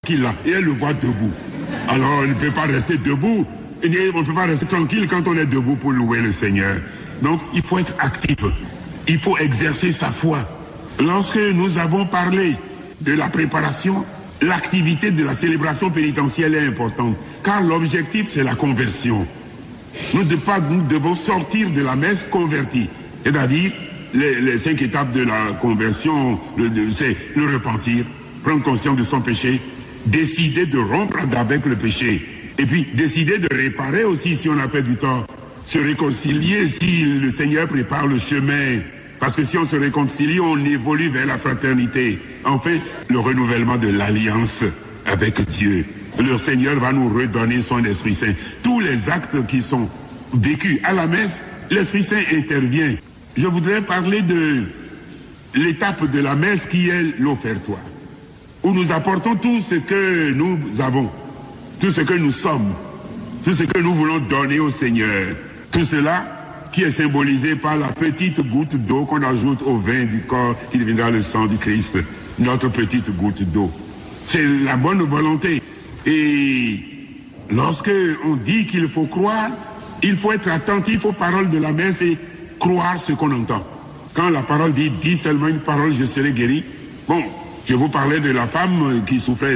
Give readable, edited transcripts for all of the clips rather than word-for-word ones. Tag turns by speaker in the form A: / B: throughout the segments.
A: tranquille là, et elle le voit debout. Alors on ne peut pas rester debout, et on ne peut pas rester tranquille quand on est debout pour louer le Seigneur. Donc il faut être actif, il faut exercer sa foi. Lorsque nous avons parlé de la préparation, l'activité de la célébration pénitentielle est importante, car l'objectif c'est la conversion. Nous devons sortir de la messe convertie, c'est-à-dire les 5 étapes de la conversion, c'est le repentir, prendre conscience de son péché, décider de rompre avec le péché, et puis décider de réparer aussi si on a fait du tort, se réconcilier si le Seigneur prépare le chemin, parce que si on se réconcilie, on évolue vers la fraternité. Enfin, le renouvellement de l'alliance avec Dieu. Le Seigneur va nous redonner son Esprit Saint. Tous les actes qui sont vécus à la messe, l'Esprit Saint intervient. Je voudrais parler de l'étape de la messe qui est l'offertoire, où nous apportons tout ce que nous avons, tout ce que nous sommes, tout ce que nous voulons donner au Seigneur. Tout cela qui est symbolisé par la petite goutte d'eau qu'on ajoute au vin du corps qui deviendra le sang du Christ. Notre petite goutte d'eau. C'est la bonne volonté. Et lorsque on dit qu'il faut croire, il faut être attentif aux paroles de la messe et croire ce qu'on entend. Quand la parole dit « dis seulement une parole, je serai guéri », bon, je vous parlais de la femme qui souffrait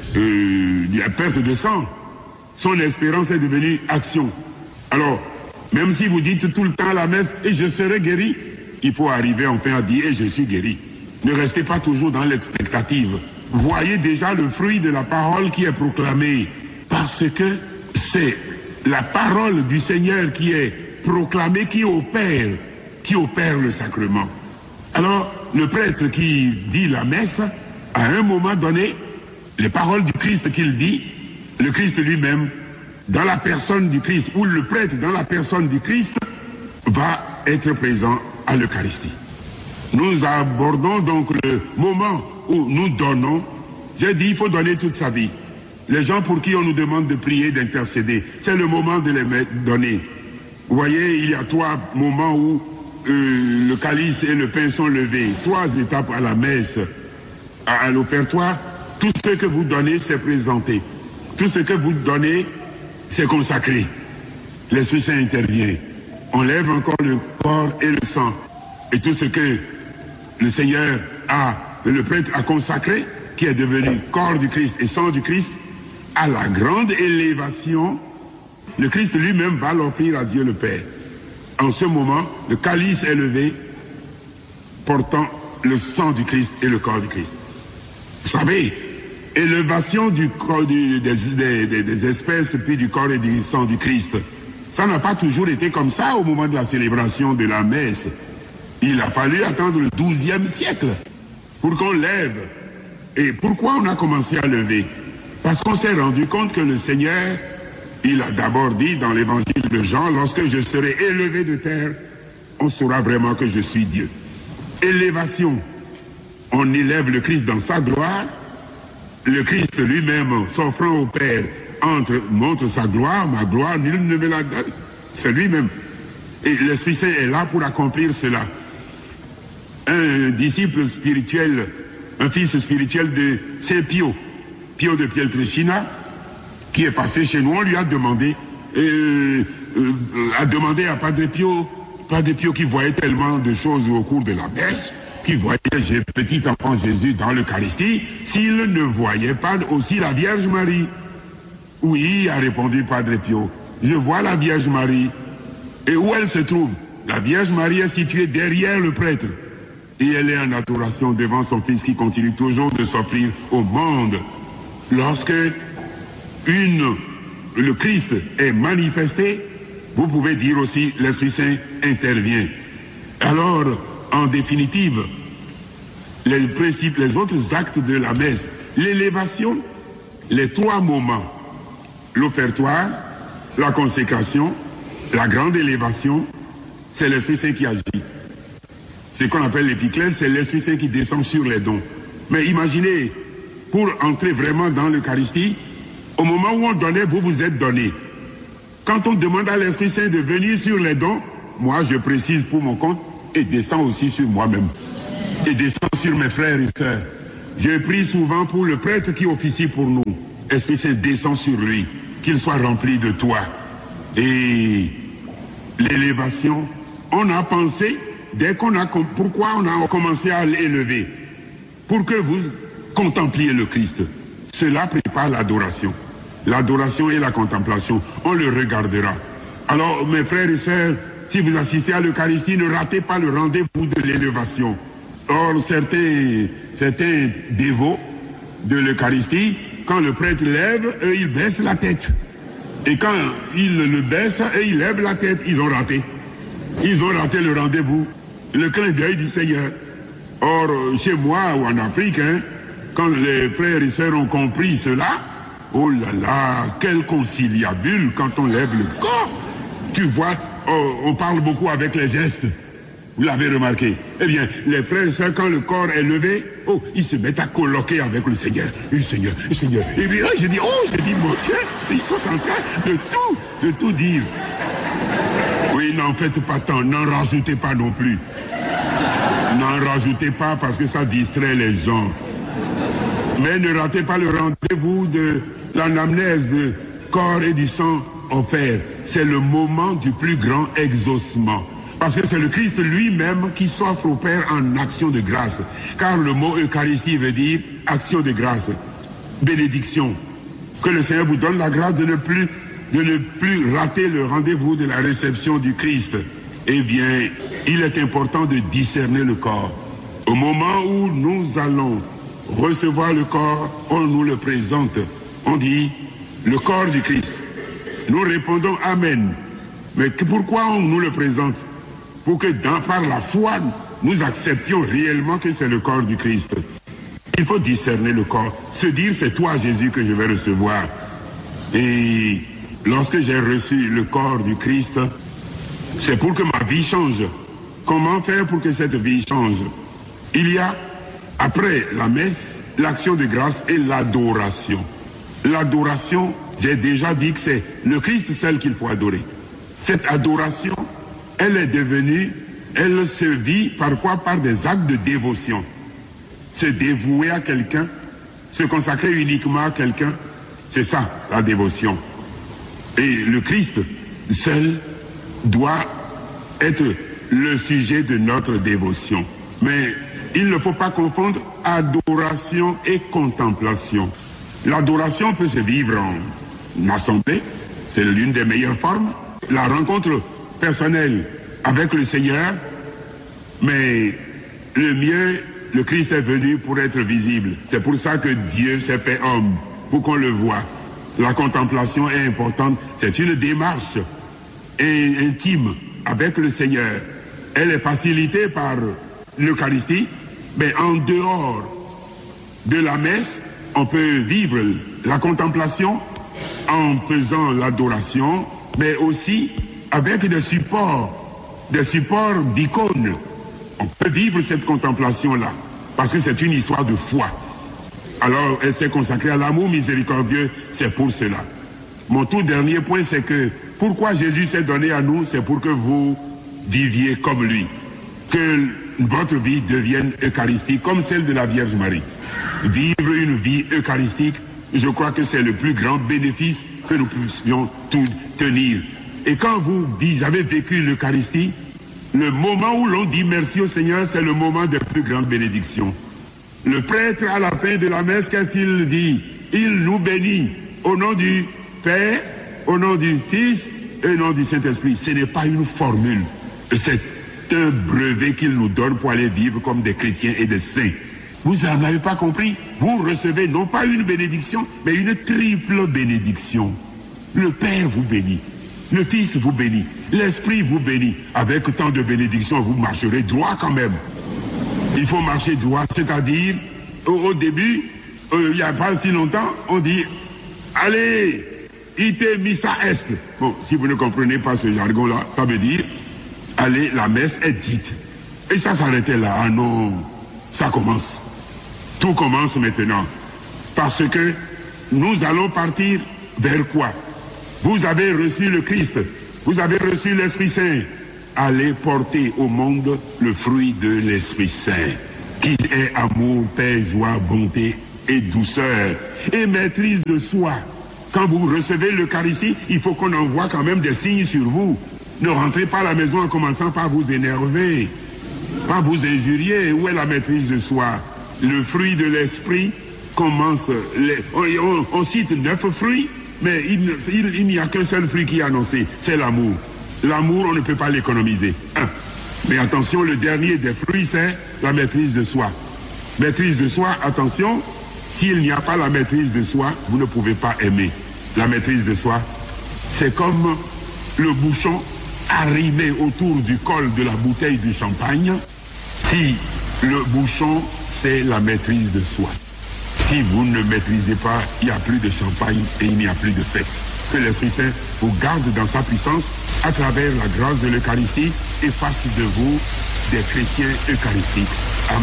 A: de la perte de sang. Son espérance est devenue action. Alors, même si vous dites tout le temps à la messe « et je serai guéri », il faut arriver enfin à dire « et je suis guéri ». Ne restez pas toujours dans l'expectative. Voyez déjà le fruit de la parole qui est proclamée, parce que c'est la parole du Seigneur qui est proclamée, qui opère le sacrement. Alors, le prêtre qui dit la messe, à un moment donné, les paroles du Christ qu'il dit, le Christ lui-même, dans la personne du Christ, ou le prêtre dans la personne du Christ, va être présent à l'Eucharistie. Nous abordons donc le moment où nous donnons. J'ai dit, il faut donner toute sa vie. Les gens pour qui on nous demande de prier, d'intercéder, c'est le moment de les donner. Vous voyez, il y a 3 moments où le calice et le pain sont levés. 3 étapes à la messe, à l'offertoire. Tout ce que vous donnez, c'est présenté. Tout ce que vous donnez, c'est consacré. L'Esprit Saint intervient. On lève encore le corps et le sang. Et tout ce que le Seigneur le prêtre a consacré, qui est devenu corps du Christ et sang du Christ, à la grande élévation, le Christ lui-même va l'offrir à Dieu le Père. En ce moment, le calice est levé, portant le sang du Christ et le corps du Christ. Vous savez, élévation du corps, des espèces, puis du corps et du sang du Christ, ça n'a pas toujours été comme ça au moment de la célébration de la messe. Il a fallu attendre le XIIe siècle pour qu'on lève. Et pourquoi on a commencé à lever? Parce qu'on s'est rendu compte que le Seigneur, il a d'abord dit dans l'évangile de Jean, lorsque je serai élevé de terre, on saura vraiment que je suis Dieu. Élévation. On élève le Christ dans sa gloire. Le Christ lui-même, s'offrant au Père, montre sa gloire, ma gloire, nul ne me la donne. C'est lui-même. Et l'Esprit Saint est là pour accomplir cela. Un disciple spirituel, un fils spirituel de Saint Pio, Pio de Pietrelcina, qui est passé chez nous, on lui a demandé, à Padre Pio qui voyait tellement de choses au cours de la messe, qui voyait petit enfant Jésus dans l'Eucharistie, s'il ne voyait pas aussi la Vierge Marie. Oui, a répondu Padre Pio, je vois la Vierge Marie. Et où elle se trouve? La Vierge Marie est située derrière le prêtre. Et elle est en adoration devant son Fils qui continue toujours de s'offrir au monde. Lorsque le Christ est manifesté, vous pouvez dire aussi l'Esprit Saint intervient. Alors, en définitive, les principes, les autres actes de la messe, l'élévation, les 3 moments, l'offertoire, la consécration, la grande élévation, c'est l'Esprit Saint qui agit. Ce qu'on appelle l'épiclèse, c'est l'Esprit Saint qui descend sur les dons. Mais imaginez, pour entrer vraiment dans l'Eucharistie, au moment où on donnait, vous vous êtes donné. Quand on demande à l'Esprit Saint de venir sur les dons, moi je précise pour mon compte, et descend aussi sur moi-même. Et descend sur mes frères et sœurs. Je prie souvent pour le prêtre qui officie pour nous. Esprit Saint, descend sur lui, qu'il soit rempli de toi. Et l'élévation, on a pensé, pourquoi on a commencé à l'élever? Pour que vous contempliez le Christ. Cela prépare l'adoration. L'adoration et la contemplation, on le regardera. Alors, mes frères et sœurs, si vous assistez à l'Eucharistie, ne ratez pas le rendez-vous de l'élévation. Or, certains dévots de l'Eucharistie, quand le prêtre lève, eux, ils baissent la tête. Et quand ils le baissent, eux, ils lèvent la tête. Ils ont raté. Ils ont raté le rendez-vous, le clin d'œil du Seigneur. Or, chez moi ou en Afrique, quand les frères et sœurs ont compris cela, oh là là, quel conciliabule quand on lève le corps. Tu vois, on parle beaucoup avec les gestes. Vous l'avez remarqué. Eh bien, les frères et sœurs, quand le corps est levé, ils se mettent à colloquer avec le Seigneur. Le Seigneur, le Seigneur. Et puis là, j'ai dit, mon Dieu, ils sont en train de tout dire. Oui, n'en faites pas tant, n'en rajoutez pas non plus. N'en rajoutez pas parce que ça distrait les gens. Mais ne ratez pas le rendez-vous de l'anamnèse de corps et du sang offert. C'est le moment du plus grand exaucement. Parce que c'est le Christ lui-même qui s'offre au Père en action de grâce. Car le mot Eucharistie veut dire action de grâce, bénédiction. Que le Seigneur vous donne la grâce de ne plus rater le rendez-vous de la réception du Christ. Eh bien, il est important de discerner le corps. Au moment où nous allons recevoir le corps, on nous le présente. On dit le corps du Christ. Nous répondons Amen. Mais pourquoi on nous le présente? Pour que par la foi, nous acceptions réellement que c'est le corps du Christ. Il faut discerner le corps. Se dire, c'est toi Jésus que je vais recevoir. Et lorsque j'ai reçu le corps du Christ, c'est pour que ma vie change. Comment faire pour que cette vie change? Il y a, après la messe, l'action de grâce et l'adoration. L'adoration, j'ai déjà dit que c'est le Christ seul qu'il faut adorer. Cette adoration, elle est devenue, elle se vit parfois par des actes de dévotion. Se dévouer à quelqu'un, se consacrer uniquement à quelqu'un, c'est ça la dévotion. Et le Christ seul doit être le sujet de notre dévotion. Mais il ne faut pas confondre adoration et contemplation. L'adoration peut se vivre en assemblée, c'est l'une des meilleures formes. La rencontre personnelle avec le Seigneur, mais le mieux, le Christ est venu pour être visible. C'est pour ça que Dieu s'est fait homme, pour qu'on le voie. La contemplation est importante, c'est une démarche intime avec le Seigneur. Elle est facilitée par l'Eucharistie, mais en dehors de la messe, on peut vivre la contemplation en faisant l'adoration, mais aussi avec des supports d'icônes. On peut vivre cette contemplation-là, parce que c'est une histoire de foi. Alors, elle s'est consacrée à l'amour miséricordieux, c'est pour cela. Mon tout dernier point, c'est que pourquoi Jésus s'est donné à nous, c'est pour que vous viviez comme lui. Que votre vie devienne eucharistique, comme celle de la Vierge Marie. Vivre une vie eucharistique, je crois que c'est le plus grand bénéfice que nous puissions tout tenir. Et quand vous avez vécu l'Eucharistie, le moment où l'on dit merci au Seigneur, c'est le moment des plus grandes bénédictions. Le prêtre, à la fin de la messe, qu'est-ce qu'il dit? Il nous bénit au nom du Père, au nom du Fils et au nom du Saint-Esprit. Ce n'est pas une formule, c'est un brevet qu'il nous donne pour aller vivre comme des chrétiens et des saints. Vous n'avez pas compris? Vous recevez non pas une bénédiction, mais une triple bénédiction. Le Père vous bénit, le Fils vous bénit, l'Esprit vous bénit. Avec tant de bénédictions, vous marcherez droit quand même. Il faut marcher droit, c'est-à-dire, au début, il n'y a pas si longtemps, on dit, allez, ite missa est. Bon, si vous ne comprenez pas ce jargon-là, ça veut dire, allez, la messe est dite. Et ça s'arrêtait là. Ah non, ça commence. Tout commence maintenant. Parce que nous allons partir vers quoi? Vous avez reçu le Christ, vous avez reçu l'Esprit Saint. Allez porter au monde le fruit de l'Esprit Saint. Qu'il est amour, paix, joie, bonté et douceur et maîtrise de soi. Quand vous recevez l'Eucharistie, il faut qu'on envoie quand même des signes sur vous. Ne rentrez pas à la maison en commençant par vous énerver, par vous injurier. Où est la maîtrise de soi? Le fruit de l'esprit commence... On cite 9 fruits, mais il n'y a qu'un seul fruit qui est annoncé, c'est l'amour. L'amour, on ne peut pas l'économiser. Mais attention, le dernier des fruits, c'est la maîtrise de soi. Maîtrise de soi, attention, s'il n'y a pas la maîtrise de soi, vous ne pouvez pas aimer. La maîtrise de soi, c'est comme le bouchon arrimé autour du col de la bouteille de champagne. Si le bouchon, c'est la maîtrise de soi. Si vous ne maîtrisez pas, il n'y a plus de champagne et il n'y a plus de fête. Que l'Esprit Saint vous garde dans sa puissance à travers la grâce de l'Eucharistie et fasse de vous des chrétiens eucharistiques. Amen.